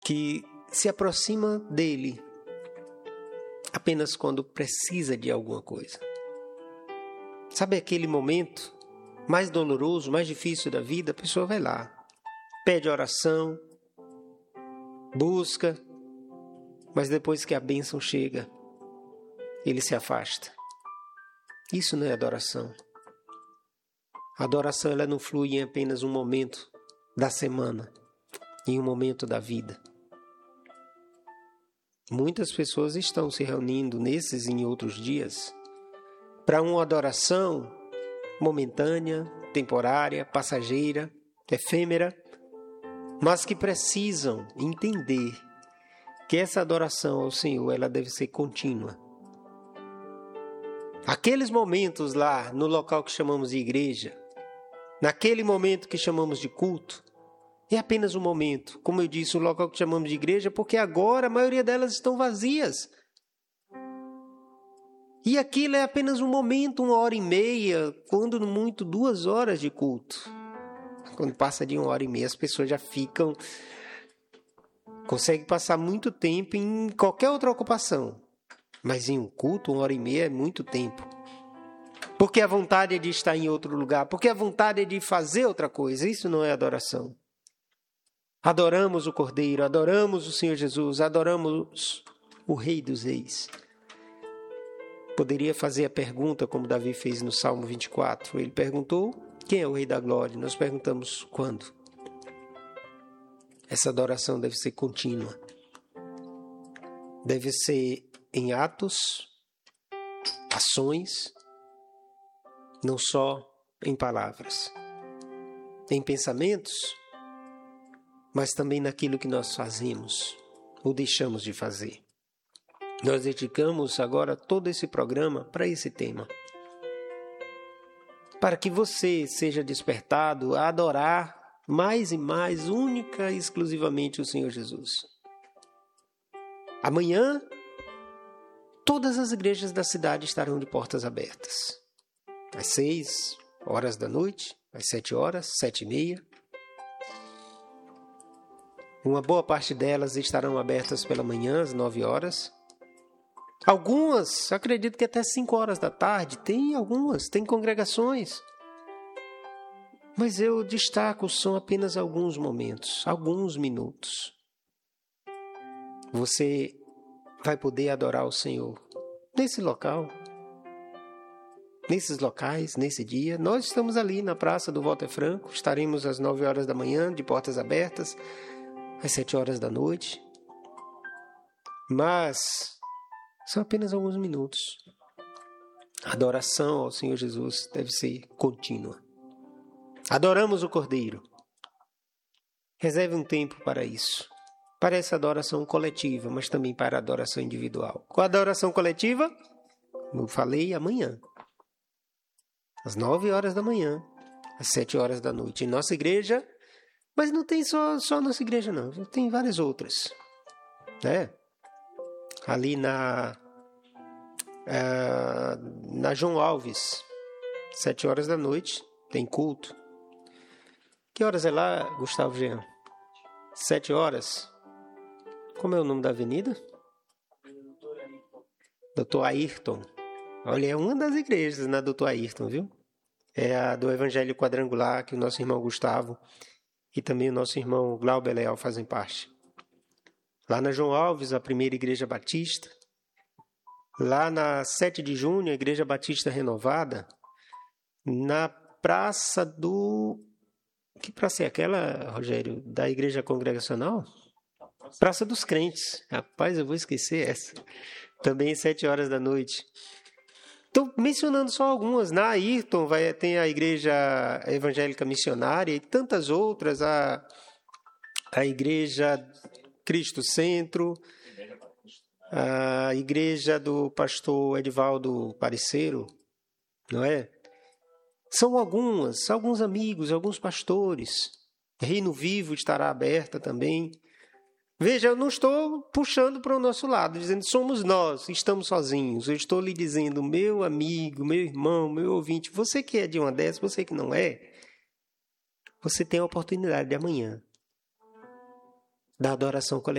que se aproxima dele apenas quando precisa de alguma coisa. Sabe aquele momento mais doloroso, mais difícil da vida? A pessoa vai lá, pede oração, busca, mas depois que a bênção chega, ele se afasta. Isso não é adoração. A adoração ela não flui em apenas um momento da semana, em um momento da vida. Muitas pessoas estão se reunindo nesses e em outros dias para uma adoração momentânea, temporária, passageira, efêmera, mas que precisam entender que essa adoração ao Senhor ela deve ser contínua. Aqueles momentos lá no local que chamamos de igreja, naquele momento que chamamos de culto, é apenas um momento. Como eu disse, o local que chamamos de igreja, porque agora a maioria delas estão vazias. E aquilo é apenas um momento, 1h30, quando no muito 2 horas de culto. Quando passa de 1h30, as pessoas já ficam... conseguem passar muito tempo em qualquer outra ocupação. Mas em um culto, 1h30 é muito tempo. Porque a vontade é de estar em outro lugar, porque a vontade é de fazer outra coisa. Isso não é adoração. Adoramos o Cordeiro, adoramos o Senhor Jesus, adoramos o Rei dos Reis. Poderia fazer a pergunta como Davi fez no Salmo 24. Ele perguntou, quem é o Rei da Glória? Nós perguntamos, quando? Essa adoração deve ser contínua. Deve ser em atos, ações, não só em palavras. Em pensamentos, mas também naquilo que nós fazemos ou deixamos de fazer. Nós dedicamos agora todo esse programa para esse tema. Para que você seja despertado a adorar mais e mais, única e exclusivamente o Senhor Jesus. Amanhã, todas as igrejas da cidade estarão de portas abertas. Às 6 horas da noite, às 7 horas, 7h30. Uma boa parte delas estarão abertas pela manhã, às 9 horas. Algumas, acredito que até 5 horas da tarde. Tem algumas, tem congregações. Mas eu destaco, são apenas alguns momentos, alguns minutos. Você vai poder adorar o Senhor nesse local, nesses locais, nesse dia. Nós estamos ali na Praça do Walter Franco, estaremos às 9 horas da manhã, de portas abertas, às 7 horas da noite. Mas são apenas alguns minutos. A adoração ao Senhor Jesus deve ser contínua. Adoramos o Cordeiro. Reserve um tempo para isso. Para essa adoração coletiva, mas também para a adoração individual. Com a adoração coletiva, como eu falei, amanhã. Às 9 horas da manhã, às 7 horas da noite, em nossa igreja. Mas não tem só nossa igreja, não. Tem várias outras. Né? Ali na João Alves, 7 horas da noite, tem culto. Que horas é lá, Gustavo Jean? 7 horas. Como é o nome da avenida? Dr. Ayrton. Olha, é uma das igrejas na Dr. Ayrton, viu? É a do Evangelho Quadrangular, que o nosso irmão Gustavo e também o nosso irmão Glauber Leal fazem parte. Lá na João Alves, a primeira igreja batista. Lá na 7 de junho, a igreja batista renovada. Na praça do... Que praça é aquela, Rogério? Da igreja congregacional? Praça dos Crentes. Rapaz, eu vou esquecer essa. Também às 7 horas da noite. Estou mencionando só algumas. Na Ayrton tem a igreja evangélica missionária e tantas outras. A igreja Cristo Centro. A igreja do pastor Edivaldo Pareceiro. Não é? São alguns amigos, alguns pastores. Reino Vivo estará aberta também. Veja, eu não estou puxando para o nosso lado, dizendo somos nós, estamos sozinhos. Eu estou lhe dizendo, meu amigo, meu irmão, meu ouvinte, você que é de uma dessas, você que não é, você tem a oportunidade de amanhã. da adoração coletiva.